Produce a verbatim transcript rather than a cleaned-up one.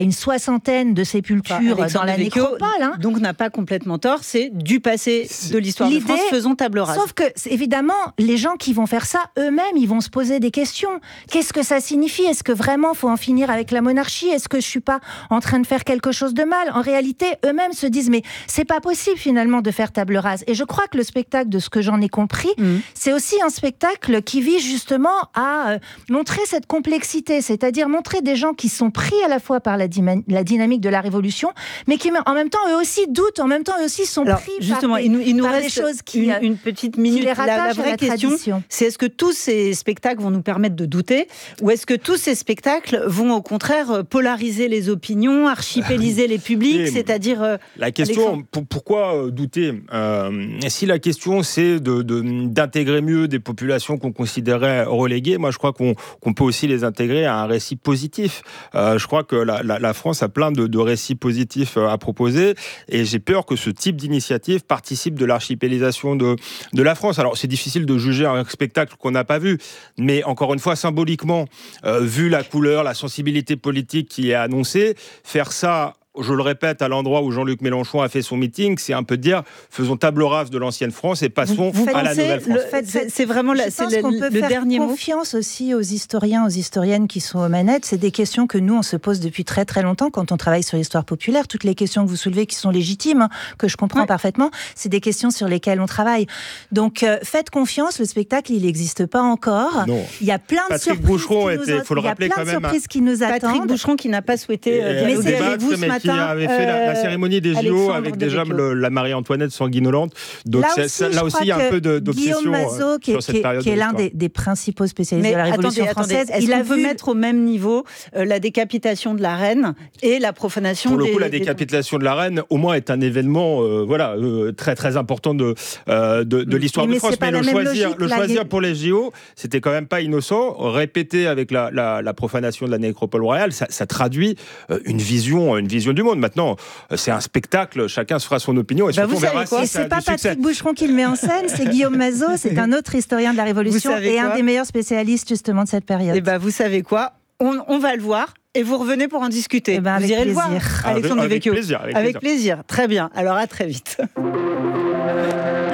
une soixantaine de sépultures enfin, dans la nécropole. Hein. Donc n'a pas complètement tort, c'est du passé de l'histoire de France, faisons table rase. Sauf que, évidemment, les gens qui vont faire ça, eux-mêmes, ils vont se poser des questions. Qu'est-ce que ça signifie ? Est-ce que vraiment, il faut en finir avec la monarchie ? Est-ce que je ne suis pas en train de faire quelque chose de mal ? En réalité, eux-mêmes se disent, mais c'est pas possible, finalement, de faire table rase. Et je crois que le spectacle, de ce que j'en ai compris, mmh. c'est aussi un spectacle qui vise justement à euh, montrer cette complexité, c'est-à-dire montrer des gens qui sont pris à la fois par la, dyma- la dynamique de la Révolution, mais qui, en même temps, eux aussi doutent, en même temps, eux aussi sont Alors, pris justement, par, des, il nous, il nous par reste des choses qui... Une, une petite minute. La, la vraie la question, tradition. c'est est-ce que tous ces spectacles vont nous permettre de douter, ou est-ce que tous ces spectacles vont au contraire polariser les opinions, archipéliser les publics, oui, c'est-à-dire... Euh, la question, pour, pourquoi euh, douter euh, Si la question c'est de, de, d'intégrer mieux des populations qu'on considérait reléguées, moi je crois qu'on, qu'on peut aussi les intégrer à un récit positif. Euh, je crois que la, la, la France a plein de, de récits positifs à proposer, et j'ai peur que ce type d'initiative participe de l'archipélisation de, de la France. Alors c'est difficile de juger un spectacle qu'on n'a pas vu, mais encore une fois, symboliquement, euh, vu la couleur, la sensibilité politique qui est annoncée, faire ça, je le répète, à l'endroit où Jean-Luc Mélenchon a fait son meeting, c'est un peu de dire, faisons table rase de l'ancienne France et passons vous, vous à la nouvelle France. Le, c'est, c'est vraiment la, c'est le, peut le faire dernier mot. Confiance aussi aux historiens, aux historiennes qui sont aux manettes. C'est des questions que nous, on se pose depuis très très longtemps quand on travaille sur l'histoire populaire. Toutes les questions que vous soulevez qui sont légitimes, hein, que je comprends ouais. parfaitement, c'est des questions sur lesquelles on travaille. Donc, euh, faites confiance, le spectacle, il n'existe pas encore. Non. Il y a plein de Patrick surprises, Boucheron qui, nous était, faut le il y a rappeler plein quand de même, surprises qui nous attendent. Patrick Boucheron qui n'a pas souhaité euh, dialoguer avec vous ce mais matin. Qui avait fait la, la cérémonie des J O avec déjà le, la Marie-Antoinette sanguinolente. Donc là c'est, aussi, ça, là aussi il y a un peu de, d'obsession Guillaume Mazot, qui, sur cette qui, période qui est de l'un des, des principaux spécialistes mais de la Révolution attendez, française, attendez, est-ce il qu'on a peut vu... mettre au même niveau euh, la décapitation de la reine et la profanation Pour le des, coup, la décapitation des... de la reine, au moins, est un événement euh, voilà, euh, très très important de, euh, de, de l'histoire mais de France. Mais le choisir, logique, le choisir pour les J O, c'était quand même pas innocent. Répéter avec la, la, la profanation de la nécropole royale, ça, ça traduit une vision, une vision du monde. Maintenant, c'est un spectacle, chacun se fera son opinion et bah surtout on verra si et ça a c'est pas du succès. Patrick Boucheron qui le met en scène, c'est Guillaume Mazot, c'est un autre historien de la Révolution et un des meilleurs spécialistes justement de cette période. Et bah vous savez quoi, on, on va le voir. Et vous revenez pour en discuter. Eh ben, vous irez plaisir. le voir, Alexandre avec, avec Devecchio. plaisir. Avec, avec plaisir. plaisir. Très bien. Alors à très vite.